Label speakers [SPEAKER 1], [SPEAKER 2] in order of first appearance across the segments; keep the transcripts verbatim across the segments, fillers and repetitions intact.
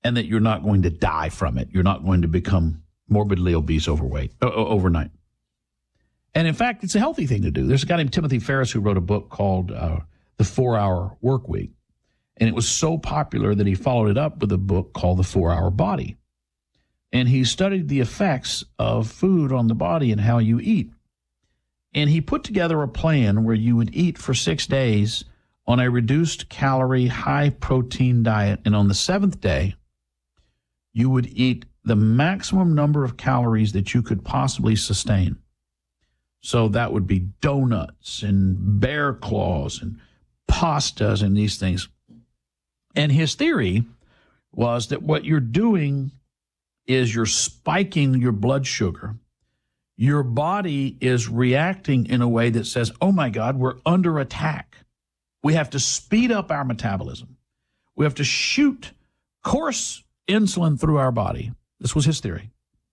[SPEAKER 1] and that you're not going to die from it. You're not going to become morbidly obese overweight uh, overnight. And in fact, it's a healthy thing to do. There's a guy named Timothy Ferriss who wrote a book called uh, The Four-Hour Work Week. And it was so popular that he followed it up with a book called The Four-Hour Body. And he studied the effects of food on the body and how you eat. And he put together a plan where you would eat for six days on a reduced calorie, high protein diet. And on the seventh day, you would eat the maximum number of calories that you could possibly sustain. So that would be donuts and bear claws and pastas and these things. And his theory was that what you're doing is you're spiking your blood sugar. Your body is reacting in a way that says, oh my God, we're under attack. We have to speed up our metabolism. We have to shoot coarse insulin through our body. This was his theory.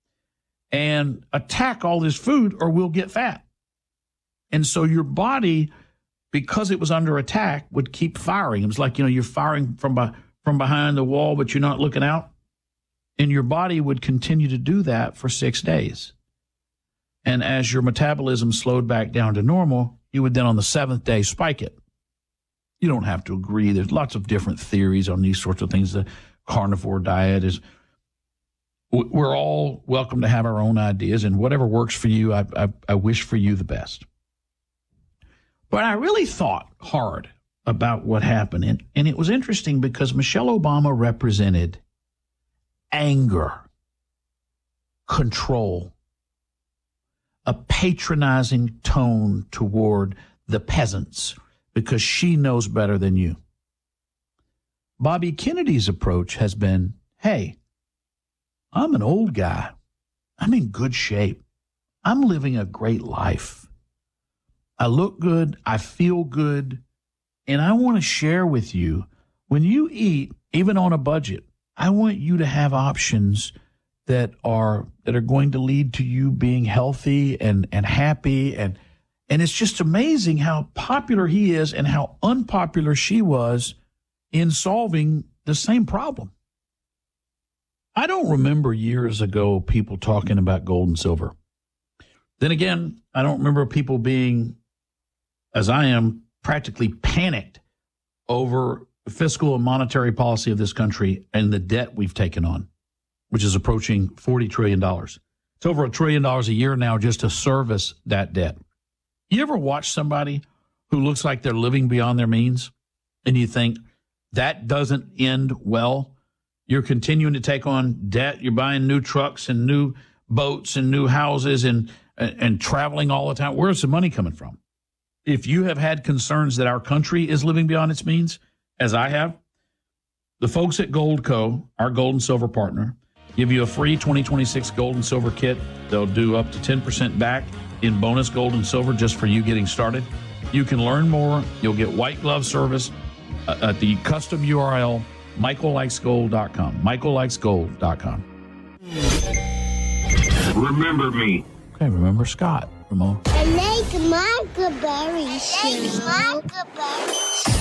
[SPEAKER 1] And attack all this food or we'll get fat. And so your body, because it was under attack, would keep firing. It was like, you know, you're firing from, by, from behind the wall, but you're not looking out. And your body would continue to do that for six days. And as your metabolism slowed back down to normal, you would then on the seventh day spike it. You don't have to agree. There's lots of different theories on these sorts of things. The carnivore diet is, we're all welcome to have our own ideas, and whatever works for you, I, I, I wish for you the best. But I really thought hard about what happened. And, and it was interesting because Michelle Obama represented anger, control, a patronizing tone toward the peasants because she knows better than you. Bobby Kennedy's approach has been, hey, I'm an old guy. I'm in good shape. I'm living a great life. I look good. I feel good. And I want to share with you, when you eat, even on a budget, I want you to have options that are that are going to lead to you being healthy and, and happy. And, and it's just amazing how popular he is and how unpopular she was in solving the same problem. I don't remember years ago people talking about gold and silver. Then again, I don't remember people being, as I am, practically panicked over the fiscal and monetary policy of this country and the debt we've taken on, which is approaching forty trillion dollars. It's over a trillion dollars a year now just to service that debt. You ever watch somebody who looks like they're living beyond their means and you think that doesn't end well? You're continuing to take on debt. You're buying new trucks and new boats and new houses and, and, and traveling all the time. Where's the money coming from? If you have had concerns that our country is living beyond its means, as I have, the folks at Gold Co., our gold and silver partner, give you a free twenty twenty-six gold and silver kit. They'll do up to ten percent back in bonus gold and silver just for you getting started. You can learn more. You'll get white glove service uh, at the custom U R L, michael likes gold dot com. michael likes gold dot com.
[SPEAKER 2] Remember me.
[SPEAKER 1] Okay, remember Scott, Ramon.
[SPEAKER 3] I like Michael Berry Show. I like Michael Berry Show.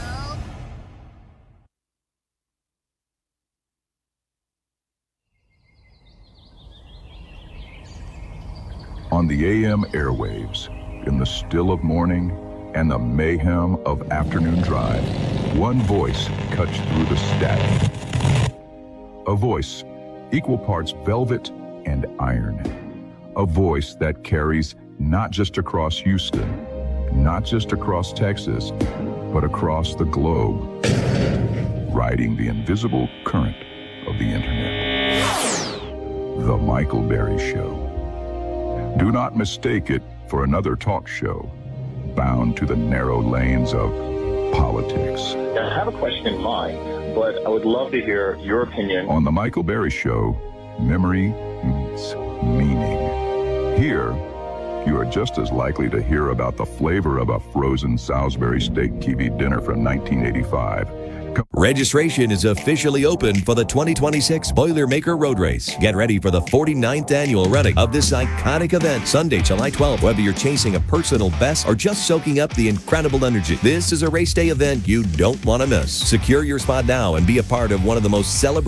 [SPEAKER 4] On the A M airwaves, in the still of morning and the mayhem of afternoon drive, one voice cuts through the static. A voice equal parts velvet and iron. A voice that carries not just across Houston, not just across Texas, but across the globe, riding the invisible current of the internet. The Michael Berry Show. Do not mistake it for another talk show bound to the narrow lanes of politics.
[SPEAKER 5] I have a question in mind, but I would love to hear your opinion.
[SPEAKER 4] On the Michael Berry Show, memory meets meaning. Here, you are just as likely to hear about the flavor of a frozen Salisbury steak T V dinner from nineteen eighty-five.
[SPEAKER 6] Registration is officially open for the twenty twenty-six Boilermaker Road Race. Get ready for the forty-ninth annual running of this iconic event, Sunday, July twelfth. Whether you're chasing a personal best or just soaking up the incredible energy, this is a race day event you don't want to miss. Secure your spot now and be a part of one of the most celebrated